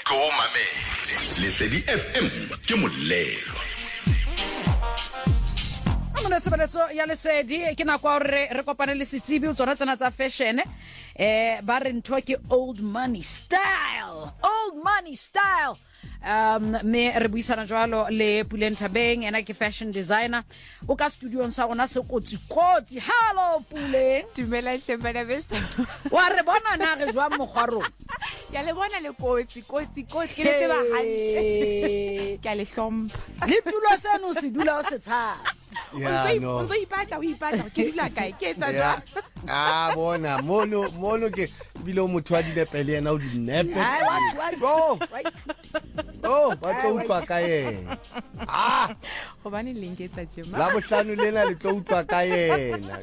tlo mamele Lesedi FM ke molelo. Mona tshebeletso ya Lesedi ke nako re kopane le setsibi o tsona tsena tsa fashion ba re ntho ke old money style me re buisana jwalo le Puleng Thabeng ena ke fashion designer o ka studio sa rona se kotsi. Hello Puleng, dumela hlembana bese wa re bona na re jwa mogwaro ya le bona le kotsi ke le tseba hantle ke a le hlompha le tulo seno se dula o se tshaba o ipata ke dula kae ke etsa jwang bona mono ke bile o motho wa dinepele yena o dinepe ba tlo utlwa ka yena gobane le nketsa jema la bohlano lena le tlo utlwa ka yena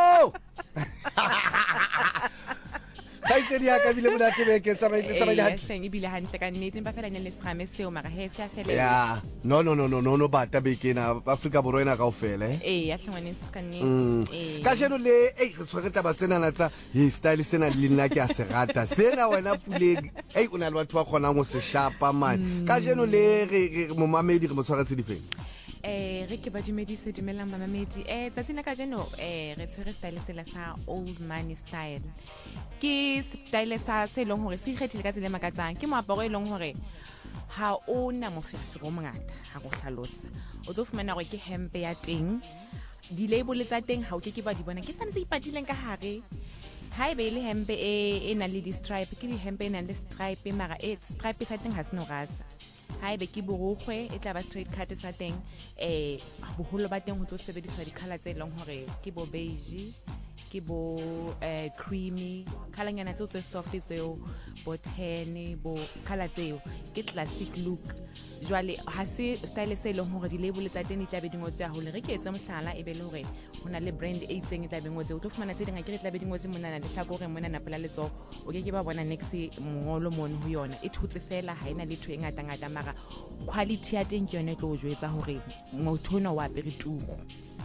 Kaitse dia ka bile monate be ke tsamaile hantle e bile hantle ka nnete ba fela ne le segame seo mara he se a fela ya no bata be ke na Afrika borwa ena kaofela ya hlangane se ka nnete ka sheno le re tshwere taba tsena na tsa style sena le nna ke a se rata sena wena Puleng o na le batho ba kgonang go se shapa man ka sheno le re momamedi re mo tshwaretse difeng re ke ba dumedise dumelang mamamedi tsatsing ka jeno re tshwere style sela sa old money style ke style sa se long hore se ikgethile ka tsela makatsang ke moaparo e long hore ha ona moferefere o mongata ha go hlalosa o tlo fumana gore ke hempe ya teng di label tsa teng ha o ke ba di bona ke santse ipatileng ka hare ha e be le hempe e na le di stripe ke di hempe e na le stripe mara stripe sa teng ha se no rasa ha e be ke borokgwe e tla ba straight cut sa teng boholo ba teng ho tlo sebediswa di color tse long hore ke bo beige ke bo creamy color nyana tse soft tseo bo tan bo color tseo ke classic look jwale ha se style se long hore di label tsa teng di tla be dingotse a hole re ke etsa mohlala e be le hore hona le brand e itseng e tla be ngotse o tlo fumana tse dinga ke re tla be dingotse monana le hlakore mona na pela letso o ke ba bona next mongolo mono ho yona e thutse fela ha ina letho e ngata mara quality ya teng ke yone tlo o jwetsa hore motho ona wa apere tuku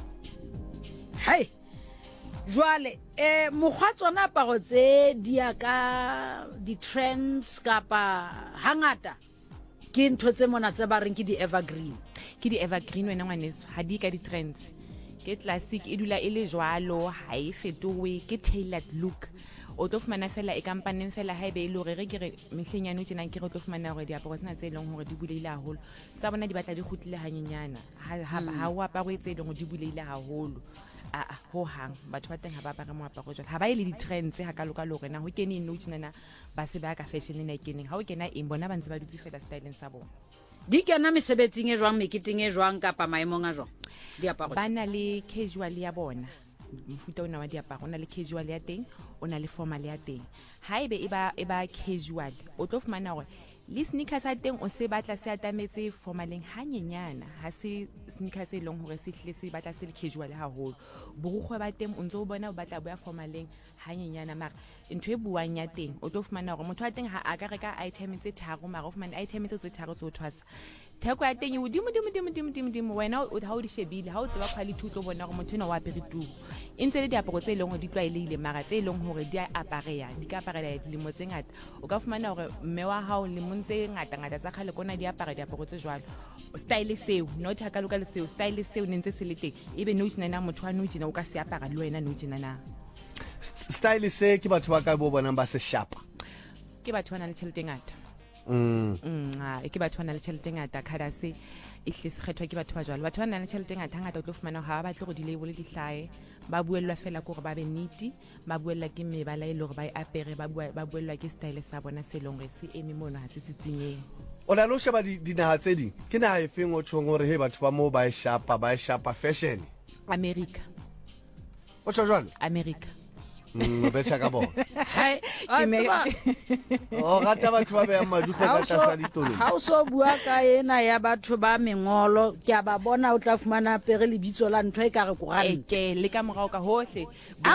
hey jwale mokgwa tsona aparo tse di ka di trends kapa hangata ke ntho tse mona tse ba reng ke di evergreen wena ngwaneso ha di ka di trends ke classic e dula e le jwalo ha e fetowe ke tailored look o tlo fumana fela e kampaneng fela ha e be e le hore re ke re mehleng ya nou tjena ke re tlo fumana hore diaparo tsena tse leng hore di buleile haholo tsa bona di batla di kgutlile hanyenyana ha o aparo tse leng hore di buleile haholo ho hang batho ba teng ha ba apare moaparo jwale ha ba ile di trends ha ka loka le rena ho kene nou tjena ba se ba ka fashion ena keneng ha o kena bona ba ntse ba dutse fela styleng sa bona di kena mesebetsing e jwang meketeng e jwang kapa maemong a jwang diaparo ba na le casual ya bona mofuta ona wa diaparo ona le casual ya teng ona le formal ya teng ha ebe e ba casual o tlo fumana hore le sneakers a teng o se batla se atametse formaleng hanyenyana ha se sneakers e long hore se hle se batla se le casual haholo borukgwe ba teng o ntse o bona o batla boya formaleng hanyenyana mara ntho e buang ya teng o tlo fumana hore motho wa teng ha a ka reka item tse tharo mara o fumana item tse tharo tse o thwasa theko ya teng o dimo wena o ha o di shebile ha o tseba quality o tlo bona hore motho ena wa apere tu intse le diaparo tse leng hore di tlwaelehile mara tse leng hore di a apareya di ka aparela dilemo tse ngata o ka fumana hore mme wa hao le montse ngata tsa khale kona di apara diaparo tse jwalo style seo not ha ka loka le seo style seo ne ntse se le teng ebe nou tjena motho wa nou tjena o ka se apara le wena nou tjena na style se ke batho ba ka bo bonang ba se shapa ke batho ba na le tjhelete ngata ke batho ba na le tjhelete ngata kada se e hle se kgethwa ke batho ba jwalo batho ba na le tjhelete ngata ngata o tlo fumana ha ba batle go di label di hlae ba buellwa fela gore ba be neat ba buellwa ke mebala e le gore ba e apere ba buellwa ke style sa bona se long re se eme mono ha se tsitsinyeng o na lo sheba dinaha tse ding ke naha e feng o tshong hore he batho ba mo ba e shapa fashion America o tshwa America betcha ka bona hai o rata batho ba be madugo ka tlasa ditolo ha o so bua ka ena ya batho ba mengolo ke ba bona o tla fumana pere le bitso la ntho e ka re korante le ka morao ka hohle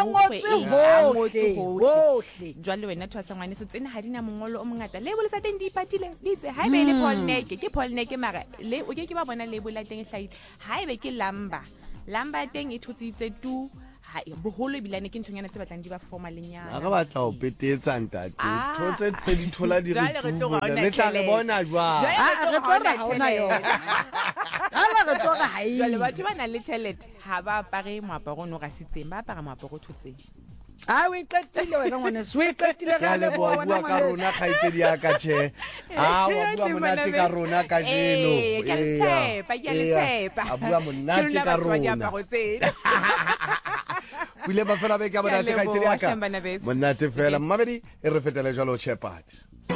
hohle jwale wena thwasa ngwane so tsena ha dina mongolo o mongata label sa teng di ipatile di tse ha ebe le Paul Neke mara le o ke ba bona label la teng e hlaile ha ebe ke lamba ya teng e thutsitse tu boholo ebilane ke nthonyana tse batlang di ba formalenyana a re batla ho petetsa ntate thotse tse di thola di re Jwale re tlo tsubola gaona le tla re tjhelete. bona jwang Jwale Ah, re tlo re ha ona yona ala re tlo re ha jale e batho ba nang le tšhelete ga ba apare moaparo o ne o gasitseng ba apara moaparo o thotseng a o qetile wena ngwaneso o qetile ka le bua ka rona kgaitsedi ya ka tjhe wa bua monate ka rona ka jeno ke a le tshepa, ke a le tshepa. a bua monate Ke lona ka batho ba rona diaparo tsena. pule ba fela be ka monate Ke a kgaitsedi ya ka leboha, Hlembana Bese. monate fela mmabedi e re fetele jalo Shepherd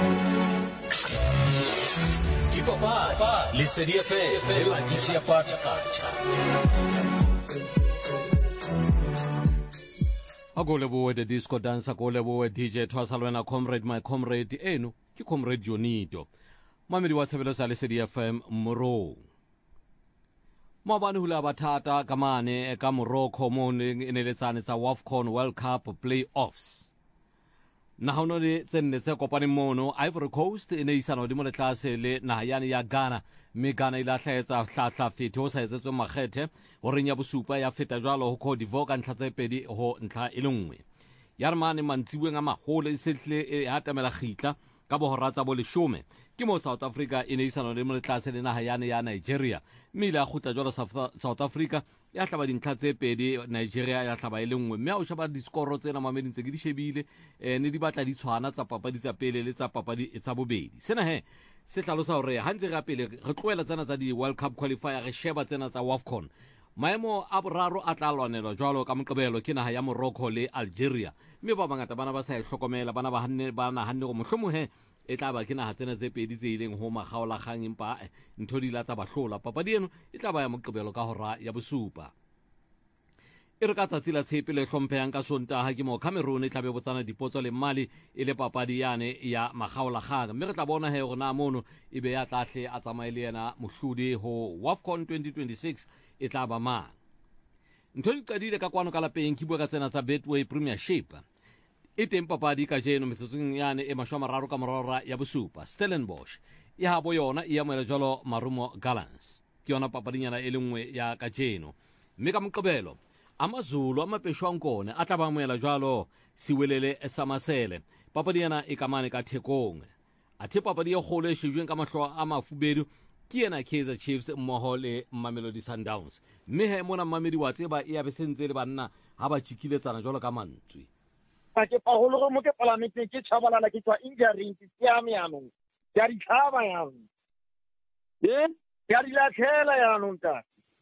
Lesedi FM la kitse ya patakacha. Ako lebowe the disco dancer ko lebowe DJ Thwasa lwena comrade my comrade eno ke comrade Jonito mamedi wa tshebelo sa Lesedi FM Moro mabane hula bathata kamane ka Morocco mo eneletsane tsa WAFCON World Cup playoffs na hono le tsenne tse kopane mono Ivory Coast e ne isana di mo le tlase le nahayane ya Ghana me Ghana ila hlaetsa hlatla fete ho sa etsetswe makgethe ho renya bosupa ya feta jwalo ho Cote d'Ivoire ka ntlha tse pedi ho ntlha e lengwe Yarmane mantsiweng a maholo e sehle e hatamela khitla ka bohoratsa bo leshome ke mo South Africa e ne isana le mo le tlase le nahayane ya Nigeria mme la khutla jwalo South Africa ya hlaba dintlha tse pedi Nigeria ya hlaba e lengwe mme o sheba diskoro tsena mamedintse ke di shebile ne di batla di tshwana tsa papadi tsa pele le tsa papadi tsa bobedi sena se hlalosa hore ha ntse ga pele re tloela tsena tsa di World Cup qualifier re sheba tsena tsa WAFCON maemo a boraro a tla lwanelwa jwalo ka moqebelo ke naha ya Morocco le Algeria mme ba bangata bana ba sa hlokomela bana ba hanne go mohlomong e tla ba ke naha tsena tse pedi tse ileng ho makgaola kgang empa ntho di la tsa bahlola papadi eno e tla ba ya moqebelo ka hora ya bosupa e re ka tsatsi la tshepe le hlomphehang ka Sontaga ke mo Cameroon e tla be botsana dipotso le Mali e le papadi yane ya makgaola kgang mme re tla bona hore na mono e be ya tlahle a tsamaile yena mohludi ho WAFCON 2026 e tla ba mang ntho di qadile ka kwano ka lapeng ke bua ka tsena tsa Betway Premiership e teng papadi ka jeno metsotsong yane e 30 ka morora ya bosupa Stellenbosch e ha bo yona e amela jalo Marumo Gallants ke yona papadinyana e lengwe ya ka jeno mme ka moqebelo amazulu amapeshwankone a tla ba moela jalo Siwelele Samasele papadiana e kamane ka Thekong a the papadi e kgolo e shejweng ka mahlo a mafubedu ke ena Kaizer Chiefs mmoho le Mamelodi Sundowns mme mona mmamedi wa tseba e abesentse le banna ha ba tshikiletsana jalo ka mantswe ke pagolo go mo ke parlamenteng ke tshabalala ke tswa injury ke siame yanong ya di tlhaba yanong ya di latlhela yanong ta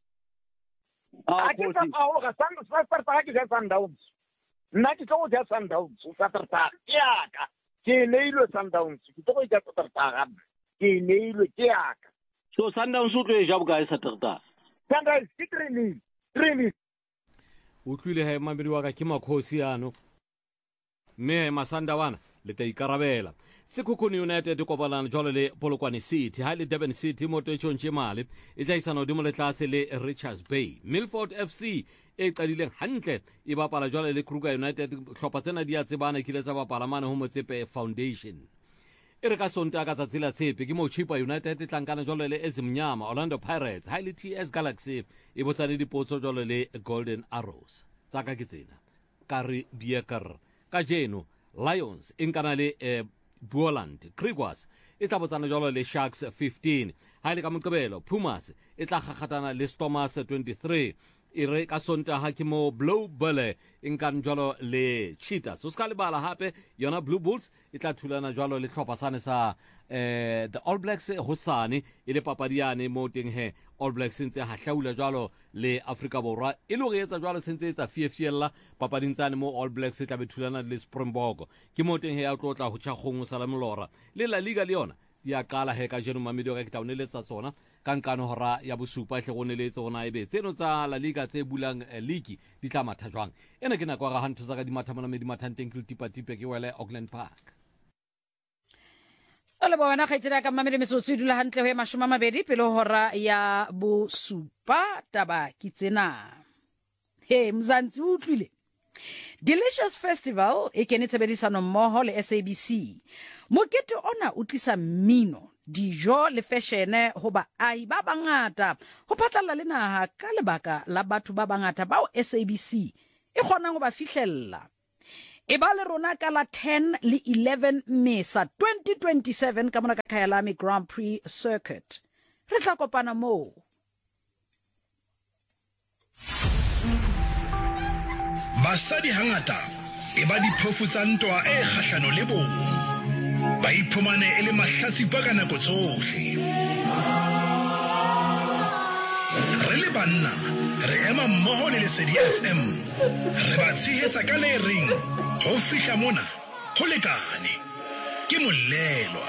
a ke tsa pagolo ga Starter ke ja Sundowns nna ke tlo ja Sundowns Starter yaka ke neilwe Sundowns ke tlo ja Starter ke neilwe ke yaka so Sundowns o tlo e ja bokae Starter Sundowns ke 3-0 utlwile he mmamedi wa ka ke makhosi ano mme Masandawana le tla ikarabela Sekhukhune United kopalana jwalo le Polokwane City ha le Durban City mo tetshong tshemale e tla isana hodimo le tlase le Richards Bay Milford FC e qadileng hantle e bapala jwalo le Kruger United hlopha tsena di a tsebana kile tsa bapala mane ho Motsepe Foundation e re ka Sontaga ka tsela tshepe ke mo Chipa United tlankana jwalo le Ezimnyama Orlando Pirates ha le TS Galaxy e botsane dipotso jwalo le Golden Arrows tsaka ke tsena Kari Bieker ka jeno Lions inkana le Buoland Krigwas e tla botsana jwalo le Sharks 15 ha ile ka moqebelo Pumas e tla gakgatana le Stormers 23 e re ka Sontaga ke mo Blue Bulls inkana jwalo le Cheetahs o ska le bala hape yona Blue Bulls e tla thulana jwalo le hlopha sane sa the All Blacks hosane e le papadiane mo teng All Blacks ntse ha hlaula jwalo le Afrika Borwa e lo re etsa jwalo sentse etsa fieffiella papading tsane mo All Blacks e tla bethulana le Springbok ke mo teng ya tlotla ho tshakgong Salamlora le La Liga le yona ya qala ka jeno mamedio ka taoneletsa tsona ka nkano hora ya bosupa hle go neletse gona ebe tseno tsa La Liga tse bulang league di tla matha jwang ena ke nakwa ga hantho tsa ka di matha mona me di mathanteng ke tipa ke wele Auckland Park ole bona khaitsela ka mamele metsotso dula hantle ho ya 20 pele hora ya bosupa taba ke tsena mzansi utlwile Delicious Festival e kene tshebedisano mmoho le SABC mokete ona o tlisa mmino dijo le fashion ho ba ai ba bangata ho phatlalla le naha ka lebaka la batho ba bangata bao SABC e kgonang go ba fihlella e ba le rona ka la 10 le 11 Mesa 2027 ka mona ka Kyalami Grand Prix Circuit. Re tla kopana moo. Basadi hangata e ba diphofu tsa ntwa e kgahlano le bong. Ba iphumane e le mahlatsipa ka nako tsohle. Re le banna re ema mmoho le Lesedi FM. Re ba tshehetsa ka le ring ho fihla mona ho lekane. Ke Molelwa.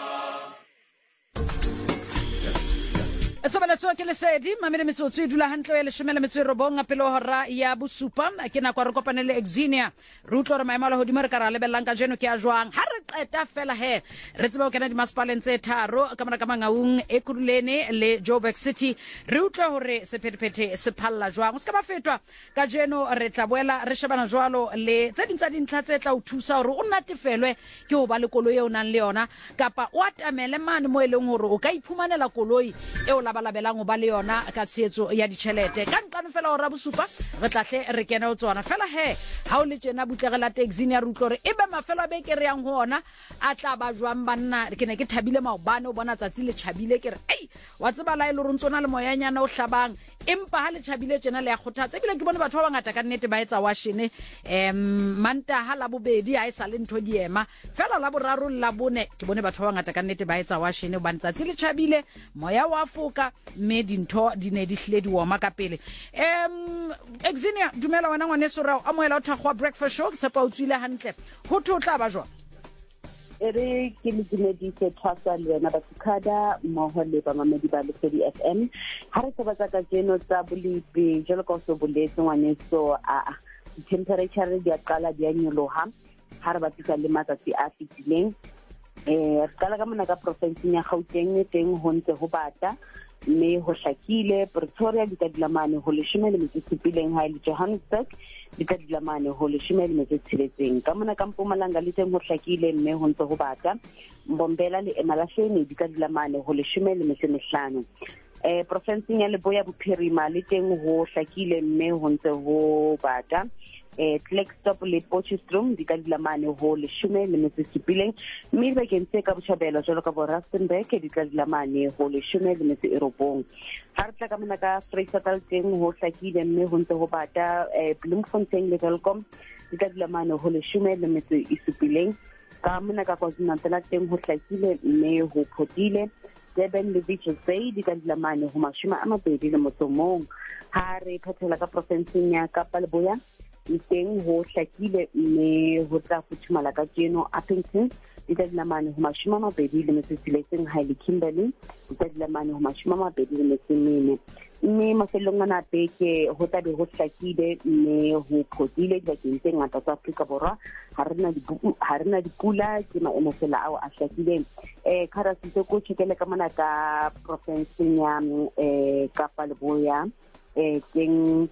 Sabalatso ke Lesedi mamele metsotso e dula hantle ya 19 pele hora ya bosupa ke na kwa re kopane le Exenia re utlo re maemalo hodimo re ka ra lebellang ka jeno ke a jwang ha re qeta fela he re tseba o kena di maspaleng tse tharo ka mona ka Mangaung e Kurulene le Joburg City re utlo hore sephethephethe se phalla jwang o se ka ba fetwa ka jeno re tla boela re shebana jwalo le tse dintsa dintlha tse tla o thusa hore o natefelwe ke ho ba le koloi e o nang le yona kapa o atamele mane mo eleng hore o ka iphumanela koloi e o balabelang o ba le yona ka tshetso ya ditšhelete ka ntlane fela o ra bosupa re tlahle re kena o tsona fela he ha o le tjena butlegela taxi ya rutlo re ebe mafelo a be ke re yang ho ona a tla ba jwang banna ke ne ke thabile maobane o bona tsatsi le tšhabile ke re ei wa tseba la ile rontsona le moyanyana o hlabang empa ha le tšhabile tjena le ya khothatsa ebile ke bone batho ba bangata ka nnete ba etsa washine manta ha la bobedi ha isa le ntho diema fela la boraro la bone ke bone batho ba bangata ka nnete ba etsa washine ba ntsa le tšhabile moya wa foka me dintho di ne di hledi wa makapele Exenia dumela wena ngwaneso ra amohela o thagwa breakfast show tsepa o tswile hantle ho thotla ba jwa ere ke le dumedise thwasa le wena Bathikada mmoho le ba mamedi ba Lesedi FM ha re tsebatsa ka jeno tsa bolipi jalo ka so boletse ngwaneso a temperature di a qala di a nyoloha ha re batlisa le matsatsi a fitileng re qala ka mona ka province ya Gauteng teng ho ntse ho bata mme ho hlakile Pretoria di ka dilamane ho 17 ha ile Johannesburg di ka dilamane ho 16 ka mona ka Mpumalanga le teng ho hlakile mme ho ntse ho bata Mbombela le Emalahleni di ka dilamane ho 15 province ya Leboya Bophirima le teng ho hlakile mme ho ntse ho bata Klerksdorp le Potchefstroom di ka dilamane ho 17 mme ba kentse ka Botjhabela jalo ka bo Rustenburg di ka dilamane ho 19 ha re tla ka mona ka Vrystaat teng ho hlakile mme ho ntse ho bata Bloemfontein le Welkom di ka dilamane ho 17 ka mona ka KwaZulu-Natal teng ho hlakile mme ho photile Durban le Richards Bay di ka dilamane ho 21 ha re phethela ka province ya Kapa Leboya teng ho hlakile mme ho tla futhumala ka jeno Appington di ka dilamane ho 26 ha ile Kimberley di ka dilamane ho 24 mme mafelong ana beke ho tla be ho hlakile mme ho photile dibakeng tse ngata tsa Afrika Borwa ha rena dipula ke maemo fela ao a hlakileng khara se ko tshekele ka mona ka province ya Kapa Leboya teng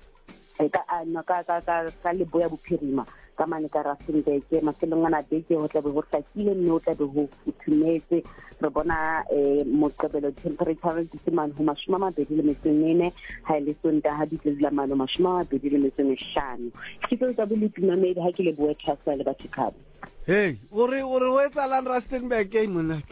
ka Leboya Bophirima ka mane ka Rustenburg mafelong ana beke ho tla be ho hlakile mme ho tla be ho futhumetse re bona moqebelo temperature di semane ho 24 ha ile Sontaha di dilamane ho 25 ke tsa bolipi mamedi ha ke le boe thasa le Bathikada hey o re o etsalang Rustenburg e monake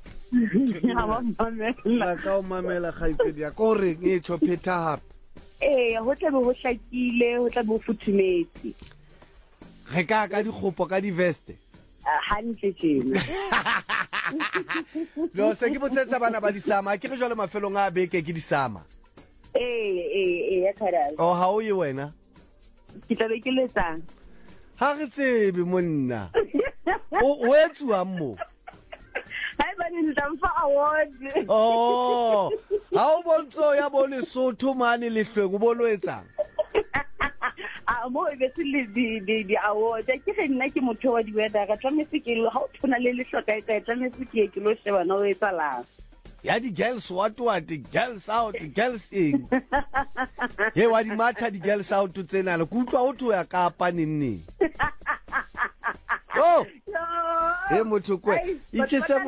la ka o mamela khaitsedi ya ko re e tshophetha hape ho tla be ho hlakile ho tla be ho futhumetse re ka dikgopo ka di veste hantle tjena lo se ke botsetsa bana ba disama ke re jwale mafelong a beke ke disama ya khara o ha o ye wena ke tla be ke letsang ha re tsebe monna o etsuwa mo hai bane ntamfa award ha o bontso ya bone Sotho mane le hlweng o bolo etsang mo be se le di award ke re nna ke motho wa di weather ka tlametse ke ha o thona le hloka ka tlametse ke lo sheba no etsalang ya di girls what the girls out the girls in he wa di matha di girls out tsena le kutlwa o tlo ya Kapa nenne he motho kwe itse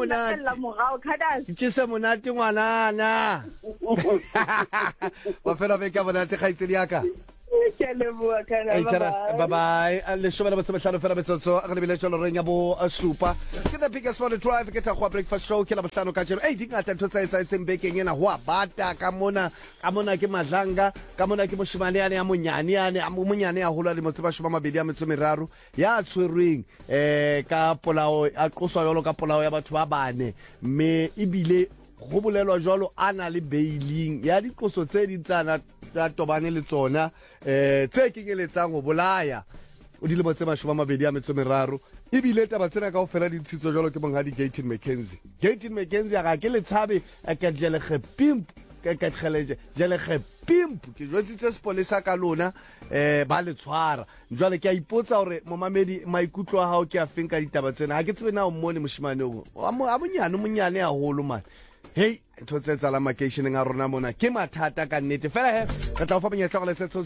monate ngwanana wa fela be ka bona te khaitsedi yaka Ke a leboha kana, bye-bye. Bye-bye. Le shome la botsamahlano fela metsotso a re lebile jalo reng ya bo supa ke the biggest one drive ke tla go breakfast show ke la bohlano ka jeno di ngata ntho tsa etseng bekeng ena ho bata ka mona ke madlanga ka mona ke moshimane yane ya monyane ya holo le motse ba shoma mabedi a metso meraro ya tshwerweng ka polao a qoswa jalo ka polao ya batho ba bane me ibile go bolelwa jalo ana le bailing ya diqoso tse di tsana ta tobane le tsona tse kengeletsang go bolaya o di le motse mashoma mabedi a metso meraro ibile taba tsena ka ofela di tshitso jalo ke monghadi Gaten McKenzie ga ke le tshabe ka jelege pimp ka tlheleje jelege pimp ke jotsitse sepolesa ka lona ba le tshwara jwale ke a ipotsa hore momamedi maikutlo a hao ke a feng ka ditaba tsena ha ke tsebe na o mmone moshimane o a monyane a holo man. Hey, ntse tsala makeisheneng a rona mona ke mathata ka nnete fela he re tla o fa monyetla go letsetsa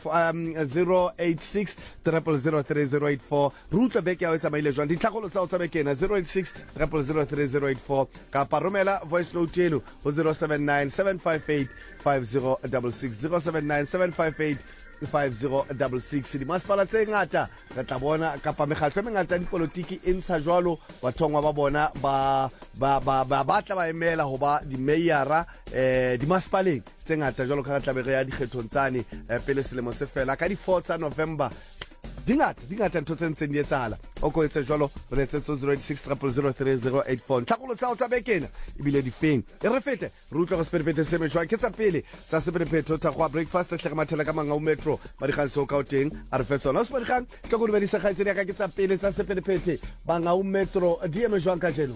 086 0003084 rutla beke ya o tsamaile jwang ditlhagolo tsa o tsa bekena 086 0003084 kapa romela voice note eno go 079 758 5066 079 758 5066 di masepala tse ngata re tla bona kapa megatlo mengata dipolotiki e ntsha jwalo bathongwa ba bona ba tla ba emela ho ba di mayorra di masepaleng tse ngata jwalo ka tla be re ya dikgethong tsane pele selemo se fela ka di 4 tsa November dingata ntho tse ntseng di etsala o ko etse jwalo re letsetso 086 0003084 tlhagolo tsa o tsa bekena ebile di feng e re fete re utlwa go sepelepete se mejwa ke tsa pele tsa sepelepete tsa go breakfast tlhega mathela ka manga o metro ba di ganse o ka o teng a re fetsa no se ba di gang ke go di ba di segaitse ya ka ke tsa pele tsa sepelepete manga o metro di emejwa ka jeno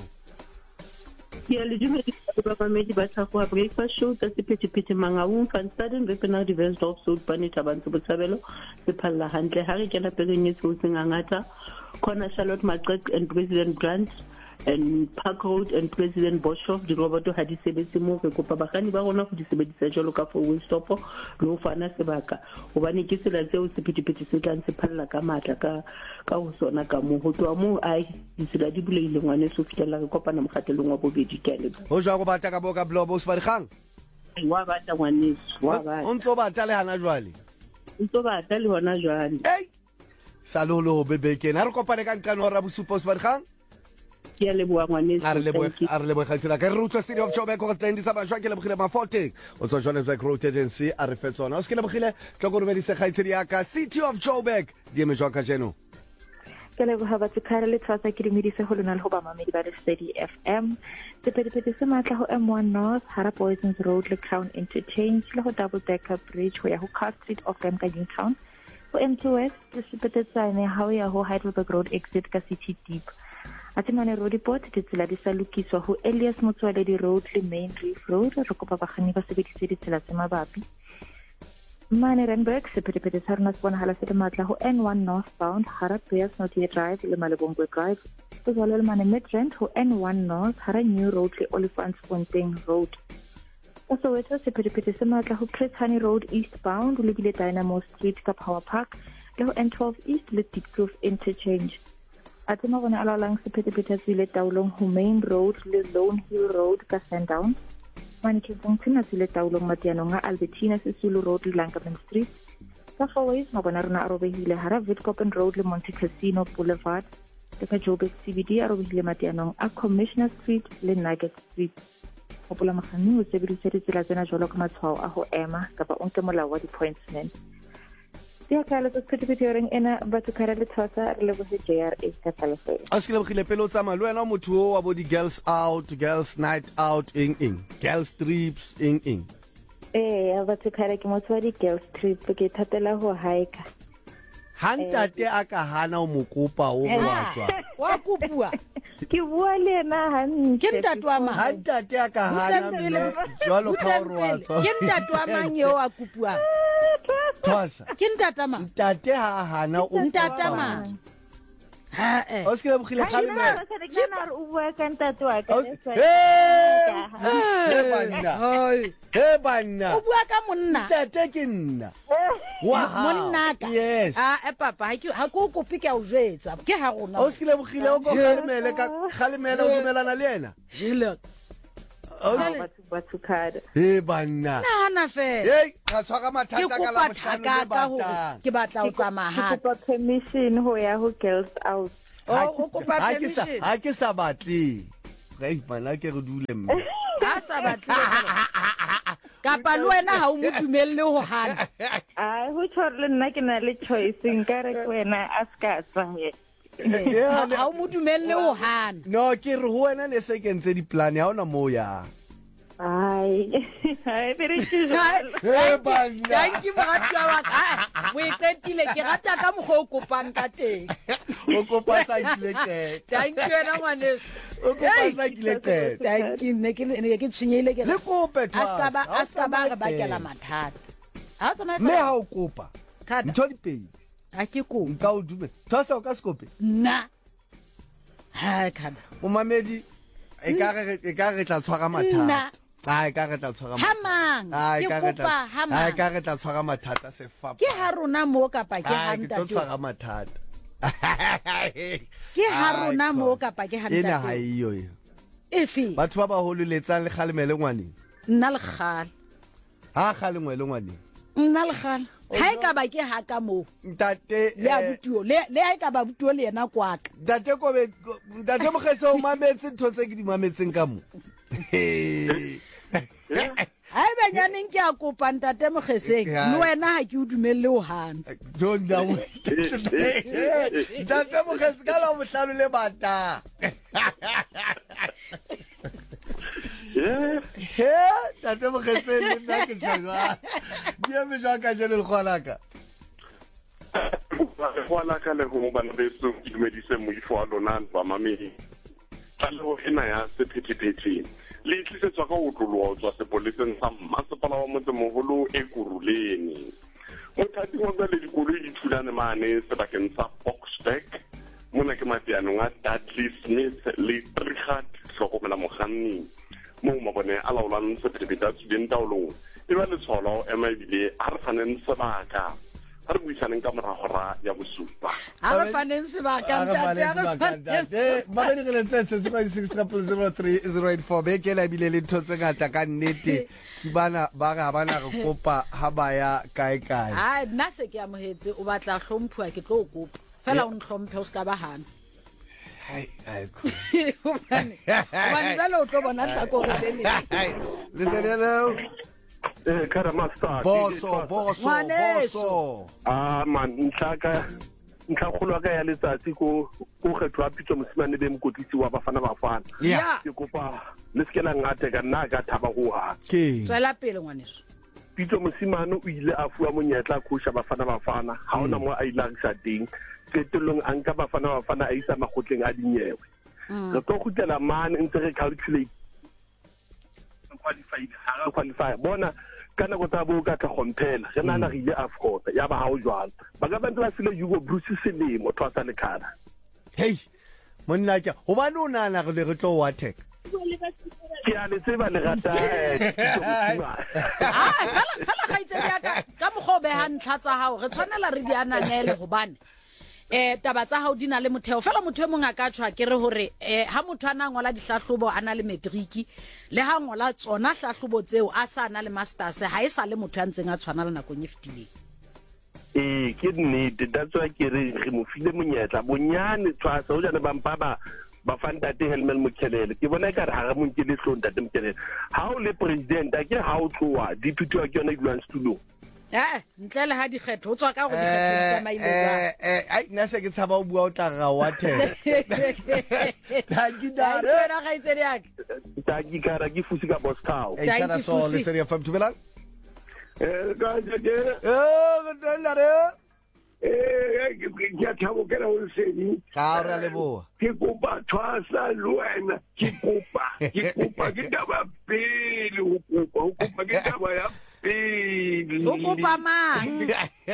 ke le dumedisa babamedi ba tla go breakfast show tsa sephethephethe mangaung van staden re pena diverse of so bane tabantsho botshabelo se phalla hantle ha re kena peleng e tsotseng ngata khona Charlotte Maqet and President Grant and Park Road and President Boshoff di roboto ha di sebetse mo re kopa bagani ba rona go di sebedisa jalo ka for stop le ho fana sebaka hobane ke sela tseo sephethephethe se tlang se phalla ka matla ka ho sona ka mo ho twa mo ai ditsela di buleile ngwane so fitela re kopana mogatelong wa bobedi ke le ho jwa go bata ka bo ka blobo se ba di gang wa bata ngwane wa ba o ntso bata le hana jwale ntso bata le hona jwale salolo bebekena re kopane ka nkano ra bosupo se ba di gang ke le bua ngwane a re le boe khatsela ka re utlwa City of Joburg go teng di tsa ba jwa ke le bogile mafoteng o tswa Johannesburg Road Agency a re fetsona o se ke le bogile tlo go re di se khaitsedi ya ka City of Joburg di eme jwa ka jeno ke le go haba tshikara le tsatsa ke dimedise go lona le go ba mamedi ba le Steady FM sepedipedi se matla go M1 North Hara Poisons Road le Crown Interchange le go Double Decker Bridge go ya go Car Street of Gamkajing Town go M2 West le sepetetsane ha o ya go Heidelberg Road exit ka City Deep Atimane Road Depot ditsela di sa lokiswa go Elias Motswaledi Road le Main Reef Road re kopa bagani ba sebedise ditsela tse mabapi Mane Randburg sepedipedi sa rona se bonahala se le matla go N1 northbound Hara Bears Notia Drive le Malebongwe Drive go jalo le Mane Midrand go N1 North Hara New Road le Olifantsfontein Road ka Soweto sepedipedi se matla go Chris Hani Road eastbound le bile Dynamo Street ka Power Park le go N12 East le Diepkloof Interchange Atima bona alalang sepedipedi tsile taulong ho Main Road le Lone Hill Road ka Sandown Manike Bongtsina tsile taulong matianong a Albertina Sisulu Road le Lancaster Street ka Fourways mabona rona a robehile Hara Witkoppen Road le Monte Cassino Boulevard le ka Joburg CBD a robehile matianong a Commissioner Street le Nugget Street Hopola magani o sebedisa ditsela tsena jwalo ka matshwao a go ema kapa o nke molao wa di-pointsman Dia kala tsa sepedipedi ena batho ka re tsatsa re le bo JRA ka telephone a se le bogile pele o tsama le wena motho wa bo di girls out girls night out girls trips batho ka re ke motho wa di girls trip ke thatela go hike hantate a ka hana o mokopa o watswa wa kupua ke bua le ena hantle ke ntatwa ma hantate a ka hana jwalo ka o watswa ke ntatwa mang yo a kupua Twasa ke ntatama ntate ha hana o ntatama o se le bogile ga le nna o bua ka ntatwa ka banna o bua ka monna ntate ke nna monna ka yes papa ha ko kopi ke a o jetsa ke ha rona o se le bogile o go galemele o dumelana le ena hele Batsukada. e banna nahana fela hey ga tshwara ke mathata ka kopa la bohlano le thaka ka hore batang ke batla ho tsamaya Ke hape kopa permission ho ya ho girls out. o kopa permission ha ke sa batle hey bana ke re dule mme ha sa batle kapa le wena ha o mo dumelle ho hana Ai ho tshwarele nna ke na le choice nkare ke wena a ska tsaya. ha o mo dumelle ho hana no ke re ho wena ne se kentse di-plan ha ona moo yang Ai very banna danki moratuwa wa ka o e qetile ke rata ka mokgwa o kopang ka teng o kopa sa ikile danki wena ngwaneso o kopa sa ikile danki ne ke tshwenyeile ke le kope a ska ba re bakela mathata ha o tsamaya mme ha o kopa Thata. ntho dipedi ha ke kopa nka o dume thosa o ka sekope nna ha khada o mamedi e ka re tla tshwara mathata ai ka re tla tshwara ha mang ke kopa ha mang ka re tla tshwara mathata se fapa ke ha rona mo kapa ke ha ke tlo ntate tshwara mathata ke ha rona mo kapa ke ha ena ha ntate iyo efe batho ba baholo letsang le kgalemele ngwaneng nna le kgale ha kgalengwe le ngwaneng nna le kgale ha e ka ba ke ha ka mo ntate le a butuo le ha e ka ba butuo le yena kwaka ntate mogese o mametse ntho tse ke di mametseng ka mo ha e benyaneng ke a kopa ntate mogeseng le wena ha ke o dumelle ho hana ntate mogese ka la bohlano le bata ntate mogese le nna ke tshwana di eme jwang ka jeno le kgwanaka kgwanaka le go bana beso ke dumedise moifo wa lona ba mamedi tlaleho ena ya sephethephethe le tlisetswa ka otloloa ho tswa sepoleseng sa mmasepala wa motsemoholo e kuruleng mothati wa tsa le dikoloi di thulane mane sebakeng sa Boksburg mona ke mateanong a Dudley Smith le Trichardt hlokomela mokganni moo mabone a laolang sephethephethe a tswileng taolong e ba letsholo ema ebile a re faneng sebaka ha re buisaneng ka moragora ya bosupa ha re faneng sebaka ntate mamedi re letsetse 060003 beke la ebile le ntho tse ngata ka nnete ke bana ba ga bana re kopa ha ba ya kae ha nna se ke amohetse o batla hlomphuwa ke tlo kopa fela o nhlompe o ska ba hana hobane jwale o tlo bona tlhakore lene lesenelo Master. Boso. Man, ntlha kgolo ka ya letsatsi ko kgethwa pitso mosimane be mokotlisi wa bafana bafana. Ke kopa le se ke la ngate ka nna ka thaba go ha. Tswela pele ngwaneso. Pitso mosimane o ile a fuwa monyetla khosha bafana bafana. Ha ona mo a ile sa teng. Tsetolong a nka bafana a isa magotleng a dinyewe. Re tlo khutela man ntse re calculate qualify bona kana go tabo ka tla gompela re nana re ile afkota ya ba ha o jwala ba ka bantla sile Hugo Bruce selemo thwasa le kana hey monna ke ho bana o nana re le tlo wa attack ke a le tseba le rata fela ga itse ya ka mogobe ha ntlha tsa hao re tshwanela re di ananele go bane taba tsa hao di na le motheo fela motho e mong a ka tshwa ke re hore ha motho ana ngola dihlahlobo ana le matric le ha ngola tsona hlahlobo tseo a sa na le masters ha e sa le motho a ntseng a tshwana le nakong e fetileng ke nnete datswa ke re mo file monyetla bonyane tshwasa o jana bampa ba fantate Helmel Mokhelele ke bona ka re ha mo nke le hlonta te Mokhelele ha o le president a ke ha o tloa deputy wa ke yona dilwang stulong ntle le ha dikgetho o tswa ka go dikgetho tsa maile ai nna se ke tshaba o bua o tla ga wa the wena ga itse diak taki kara ke fusi ka boss cow kana so le se ya famtu bela ka je ke thabo ke ra o sedi ka ra le boa ke kopa thwasa luena ke kopa ke taba pele o kopa ke taba ya o kopa mang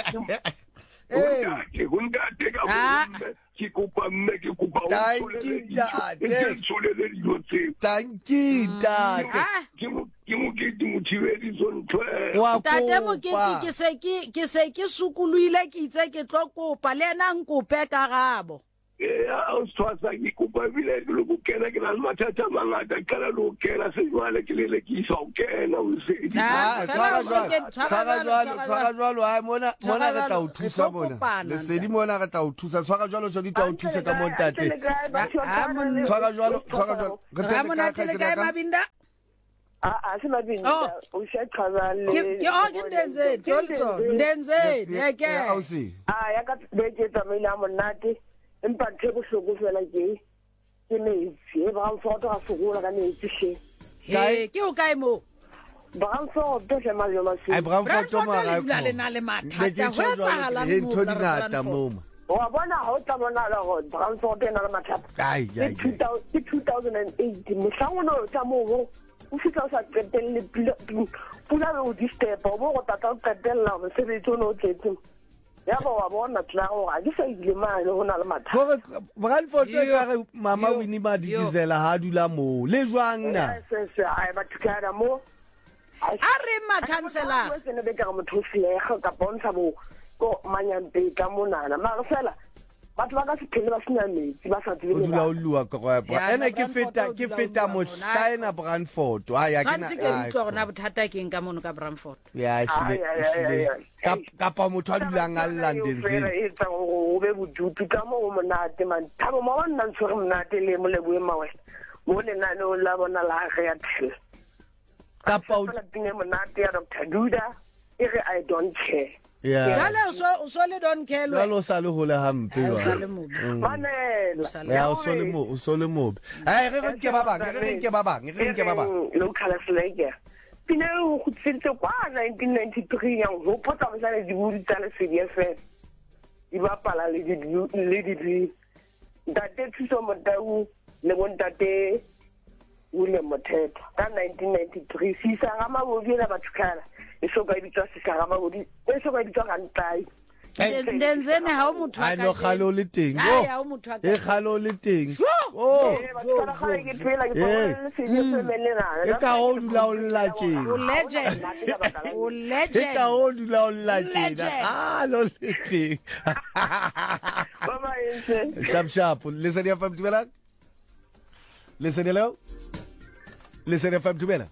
ke kopa mme ke kopa tate mokete ke se ke sukuluile ke itse ke tlo kopa le ena nkope karabo o swasa ke kupa bile ke lo kena ke na mathata mangata kana lo kena se jwale ke le ke isa o kena o se tshwara jwalo ai mona re tla o thusa bona le sedi mona re tla o thusa tshwara jwalo jo di tla o thusa ka montate tshwara jwalo re tsena ka tsena ka mabinda se mabinda o se khazale ke ndenze tolso ndenze yake ya ausi ya ka beke tsamela monate empa nthe bohloko fela ke metsi e ba foto ga sogola ka metsi she ke o kae mo Brandfort se majo masi ai Brandfort mo ga go le na le mathata ho etsahala mo ntho di ngata moma wa bona ha o tla bona la go Brandfort ena le mathata ai 2008 mosangono tsa mo o fitla sa qetelle pula o disturb o go tata o qetella mo se be tsono o tletse ya ba wa bona tla go ga di sa ile mane go na le mathata gore Brandfort e ka re mama Winnie ba di dizela ha dula mo le jwang na se ai ba tukara mo a re makhansela se ne be ka mo thoflega ka bontsha bo ko manyampe ka monana ma fela batho ba ka se phele ba sena metsi ba sa tsebe dula o lua ka ene ke feta mo hlaena Brandfort ya ke na ke utlwa gona bothata ke eng ka mono ka Brandfort ya ka pa motho a dulang a London e tsa o be bodutu ka mo monate man thabo mo nna ntshore monate le mo le boema wena mo le nane o la bona la ge ya thele kapa o tinge monate ya Dr. Duda I don't care jale o so le don't care lo sa le hole hampe o sa le mo manela ya o so le mo ai re ke ba bang local flag pina o khutse kwa 1993 yang ho pota ba le di budi tsa le CDF di ba pala le di date thuso mo tau le bontate William Moteta ka 1993 sisa ga mabodi la bathukala eso ga ibitsa sisa ga mabodi eso ga ibitsa ga ntai ndenzene ha o motho a no khalo le teng e khalo le teng e ka o dula o lla tjena o legend ka o dula o lla tjena khalo le teng baba yense sharp listen ya fam tibela listen hello Listen FM Tubela.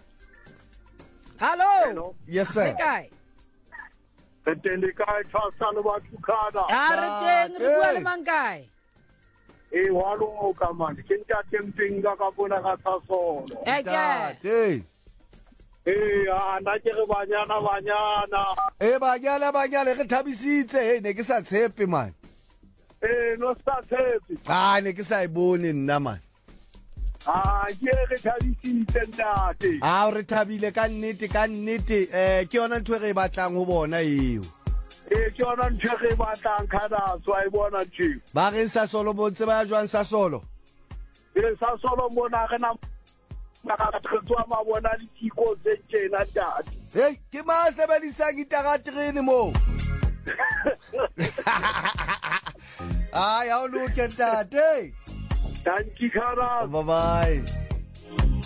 Hello. Yes sir. Kai. Tende kai tsalo ba tukada. Are teng re bua le mankai. E walo ka man. Ke nta tempinga ka bona ka tsasolo. Eke. Ana ke re banyana. Banyana re thabisitse ne ke sa tshepe man. No sa tshepe. Ne ke sa ibone nna man. Ke re thabisitse ntate. Re thabile ka nnete ke yona ntho re batlang ho bona eo. Ke yona ntho re batlang kana so ai bona tshi. Ba re sa solo bontse ba jwang sa solo. Sa solo mona re na ka tswa ma bona ditiko tse tjena ntate. Ke ma sebedisa gitara trene mo. Ya o loke ntate. Thank you, Kara. Bye-bye.